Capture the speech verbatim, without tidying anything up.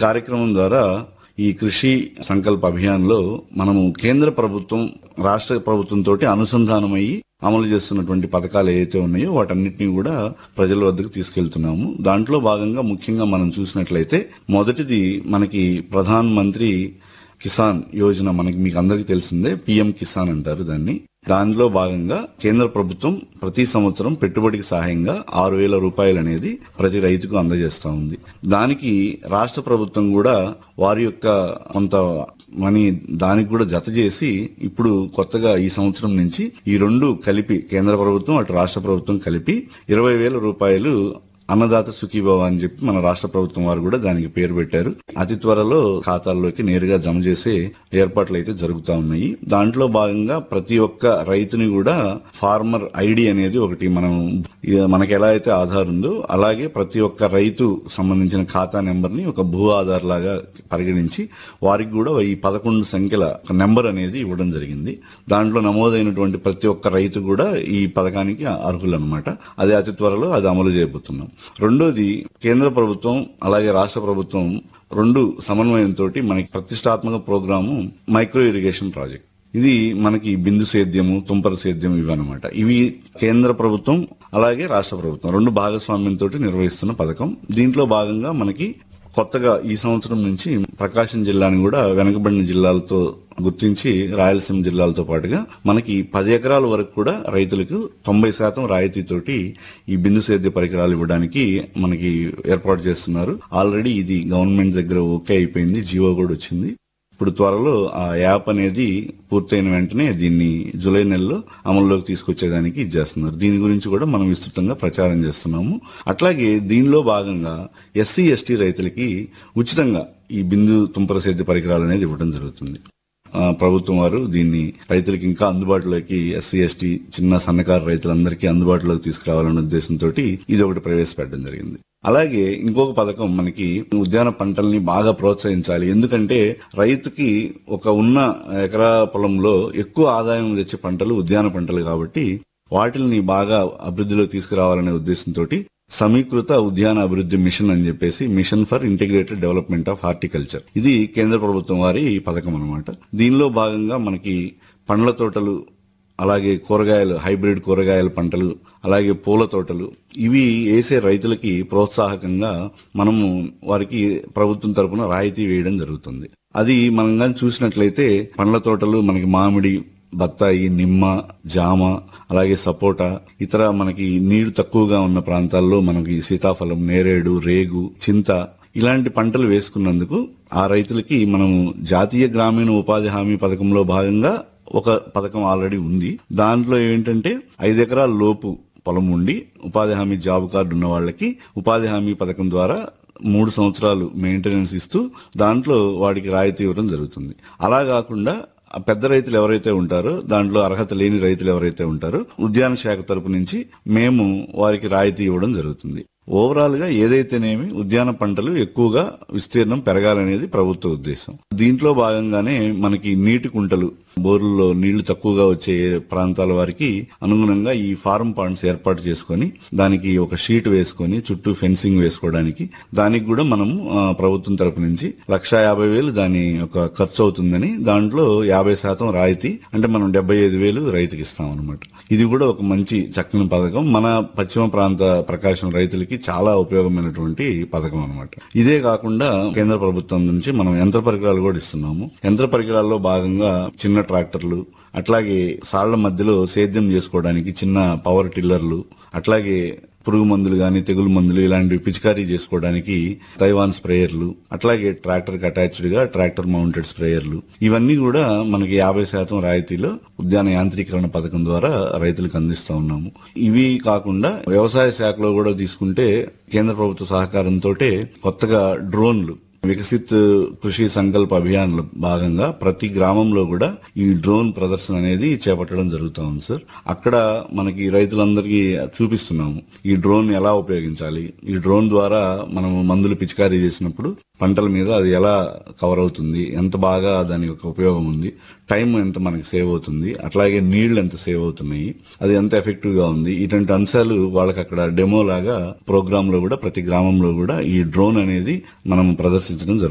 కార్యక్రమం ద్వారా ఈ కృషి సంకల్ప అభియాన్ లో మనము కేంద్ర ప్రభుత్వం రాష్ట్ర ప్రభుత్వంతో అనుసంధానమయ్యి అమలు చేస్తున్నటువంటి పథకాలు ఏవైతే ఉన్నాయో వాటన్నిటిని కూడా ప్రజల వద్దకు తీసుకెళ్తున్నాము. దాంట్లో భాగంగా ముఖ్యంగా మనం చూసినట్లయితే మొదటిది మనకి ప్రధాన్ మంత్రి కిసాన్ యోజన, మనకి మీకు అందరికీ తెలిసిందే, పిఎం కిసాన్ అంటారు దాన్ని. దానిలో భాగంగా కేంద్ర ప్రభుత్వం ప్రతి సంవత్సరం పెట్టుబడికి సహాయంగా ఆరు వేల రూపాయలు అనేది ప్రతి రైతుకు అందజేస్తా ఉంది. దానికి రాష్ట్ర ప్రభుత్వం కూడా వారి యొక్క కొంత మనీ దానికి కూడా జత చేసి ఇప్పుడు కొత్తగా ఈ సంవత్సరం నుంచి ఈ రెండు కలిపి కేంద్ర ప్రభుత్వం అటు రాష్ట్ర ప్రభుత్వం కలిపి ఇరవై వేల రూపాయలు అన్నదాత సుఖీభవ అని చెప్పి మన రాష్ట్ర ప్రభుత్వం వారు కూడా దానికి పేరు పెట్టారు. అతి త్వరలో ఖాతాల్లోకి నేరుగా జమ చేసే ఏర్పాట్లు అయితే జరుగుతా ఉన్నాయి. దాంట్లో భాగంగా ప్రతి ఒక్క రైతుని కూడా ఫార్మర్ ఐడి అనేది ఒకటి మనం మనకి ఎలా అయితే ఆధార్ ఉందో అలాగే ప్రతి ఒక్క రైతు సంబంధించిన ఖాతా నెంబర్ ని ఒక భూ ఆధార్ లాగా పరిగణించి వారికి కూడా ఈ పదకొండు సంఖ్యల నెంబర్ అనేది ఇవ్వడం జరిగింది. దాంట్లో నమోదైనటువంటి ప్రతి ఒక్క రైతు కూడా ఈ పథకానికి అర్హులు అనమాట. అది అతి త్వరలో అది అమలు చేయబోతున్నాం. రెండోది కేంద్ర ప్రభుత్వం అలాగే రాష్ట్ర ప్రభుత్వం రెండు సమన్వయంతో మనకి ప్రతిష్టాత్మక ప్రోగ్రాము మైక్రో ఇరిగేషన్ ప్రాజెక్ట్. ఇది మనకి బిందు సేద్యము, తుంపర సేద్యం ఇవన్నమాట. ఇవి కేంద్ర ప్రభుత్వం అలాగే రాష్ట్ర ప్రభుత్వం రెండు భాగస్వామ్యంతో నిర్వహిస్తున్న పథకం. దీంట్లో భాగంగా మనకి కొత్తగా ఈ సంవత్సరం నుంచి ప్రకాశం జిల్లాని కూడా వెనుకబడిన జిల్లాలతో గుర్తించి రాయలసీమ జిల్లాలతో పాటుగా మనకి పది ఎకరాల వరకు కూడా రైతులకు తొంభై శాతం రాయితీతోటి ఈ బిందు సేద్య పరికరాలు ఇవ్వడానికి మనకి ఏర్పాటు చేస్తున్నారు. ఆల్రెడీ ఇది గవర్నమెంట్ దగ్గర ఓకే అయిపోయింది, జీవో కూడా వచ్చింది. ఇప్పుడు త్వరలో ఆ యాప్ అనేది పూర్తయిన వెంటనే దీన్ని జూలై నెలలో అమల్లోకి తీసుకొచ్చేదానికి ఇచ్చేస్తున్నారు. దీని గురించి కూడా మనం విస్తృతంగా ప్రచారం చేస్తున్నాము. అట్లాగే దీనిలో భాగంగా ఎస్సీ ఎస్టీ రైతులకి ఉచితంగా ఈ బిందు తుంపర సేద్య పరికరాలు అనేది ఇవ్వడం జరుగుతుంది. ప్రభుత్వం వారు దీన్ని రైతులకు ఇంకా అందుబాటులోకి ఎస్సీ ఎస్టీ చిన్న సన్నకారు రైతులందరికీ అందుబాటులోకి తీసుకురావాలనే ఉద్దేశంతో ఇది ఒకటి ప్రవేశపెట్టడం జరిగింది. అలాగే ఇంకొక పథకం మనకి ఉద్యాన పంటల్ని బాగా ప్రోత్సహించాలి. ఎందుకంటే రైతుకి ఒక ఉన్న ఎకరా పొలంలో ఎక్కువ ఆదాయం తెచ్చే పంటలు ఉద్యాన పంటలు కాబట్టి వాటిని బాగా అభివృద్ధిలో తీసుకురావాలనే ఉద్దేశంతో సమీకృత ఉద్యాన అభివృద్ధి మిషన్ అని చెప్పేసి mission for integrated development of horticulture, ఇది కేంద్ర ప్రభుత్వం వారి పథకం అనమాట. దీనిలో భాగంగా మనకి పండ్ల తోటలు అలాగే కూరగాయలు, హైబ్రిడ్ కూరగాయల పంటలు అలాగే పూల తోటలు ఇవి వేసే రైతులకి ప్రోత్సాహకంగా మనము వారికి ప్రభుత్వం తరపున రాయితీ వేయడం జరుగుతుంది. అది మనం కానీ చూసినట్లయితే పండ్ల తోటలు మనకి మామిడి, బత్తాయి, నిమ్మ, జామ అలాగే సపోటా, ఇతర మనకి నీరు తక్కువగా ఉన్న ప్రాంతాల్లో మనకి సీతాఫలం, నేరేడు, రేగు, చింత ఇలాంటి పంటలు వేసుకున్నందుకు ఆ రైతులకి మనము జాతీయ గ్రామీణ ఉపాధి హామీ పథకంలో భాగంగా ఒక పథకం ఆల్రెడీ ఉంది. దాంట్లో ఏంటంటే ఐదు ఎకరాల లోపు పొలం ఉండి ఉపాధి హామీ జాబ్ కార్డు ఉన్న వాళ్ళకి ఉపాధి హామీ పథకం ద్వారా మూడు సంవత్సరాలు మెయింటెనెన్స్ ఇస్తూ దాంట్లో వాడికి రాయితీ ఇవ్వడం జరుగుతుంది. అలా కాకుండా పెద్ద రైతులు ఎవరైతే ఉంటారో, దాంట్లో అర్హత లేని రైతులు ఎవరైతే ఉంటారో ఉద్యాన శాఖ తరపు నుంచి మేము వారికి రాయితీ ఇవ్వడం జరుగుతుంది. ఓవరాల్ గా ఏదైతేనేమి ఉద్యాన పంటలు ఎక్కువగా విస్తీర్ణం పెరగాలనేది ప్రభుత్వ ఉద్దేశం. దీంట్లో భాగంగానే మనకి నీటి కుంటలు, బోర్లలో నీళ్లు తక్కువగా వచ్చే ప్రాంతాల వారికి అనుగుణంగా ఈ ఫార్మ్ పాండ్స్ ఏర్పాటు చేసుకుని దానికి ఒక షీట్ వేసుకుని చుట్టూ ఫెన్సింగ్ వేసుకోవడానికి దానికి కూడా మనము ప్రభుత్వం తరపు నుంచి లక్షా యాభై వేలు దాని ఒక ఖర్చు అవుతుందని దాంట్లో యాభై శాతం రాయితీ అంటే మనం డెబ్బై ఐదు వేలు రైతుకి ఇస్తాం అనమాట. ఇది కూడా ఒక మంచి చక్కని పథకం. మన పశ్చిమ ప్రాంత ప్రకాశం రైతులకి చాలా ఉపయోగమైనటువంటి పథకం అనమాట. ఇదే కాకుండా కేంద్ర ప్రభుత్వం నుంచి మనం యంత్ర పరికరాలు కూడా ఇస్తున్నాము. యంత్ర పరికరాల్లో భాగంగా చిన్న ట్రాక్టర్లు, అట్లాగే సాళ్ల మధ్యలో సేద్యం చేసుకోవడానికి చిన్న పవర్ టిల్లర్లు, అట్లాగే పురుగు మందులు గాని తెగులు మందులు ఇలాంటివి పిచికారీ చేసుకోవడానికి తైవాన్ స్ప్రేయర్లు, అట్లాగే ట్రాక్టర్ కి అటాచ్డ్ గా ట్రాక్టర్ మౌంటెడ్ స్ప్రేయర్లు, ఇవన్నీ కూడా మనకి యాభై శాతం రాయితీలో ఉద్యాన యాంత్రీకరణ పథకం ద్వారా రైతులకు అందిస్తా ఉన్నాము. ఇవి కాకుండా వ్యవసాయ శాఖలో కూడా తీసుకుంటే కేంద్ర ప్రభుత్వ సహకారంతో కొత్తగా డ్రోన్లు వికసిత్ కృషి సంకల్ప అభియాన్ లో భాగంగా ప్రతి గ్రామంలో కూడా ఈ డ్రోన్ ప్రదర్శన అనేది చేపట్టడం జరుగుతా ఉంది సార్. అక్కడ మనకి రైతులందరికీ చూపిస్తున్నాము ఈ డ్రోన్ ఎలా ఉపయోగించాలి, ఈ డ్రోన్ ద్వారా మనము మందులు పిచికారీ చేసినప్పుడు పంటల మీద అది ఎలా కవర్ అవుతుంది, ఎంత బాగా దాని యొక్క ఉపయోగం ఉంది, టైం ఎంత మనకి సేవ్ అవుతుంది, అట్లాగే నీళ్లు ఎంత సేవ్ అవుతున్నాయి, అది ఎంత ఎఫెక్టివ్ గా ఉంది, ఇటువంటి అంశాలు వాళ్ళకి అక్కడ డెమో లాగా ప్రోగ్రామ్ లో కూడా ప్రతి గ్రామంలో కూడా ఈ డ్రోన్ అనేది మనం ప్రదర్శించడం జరుగుతుంది.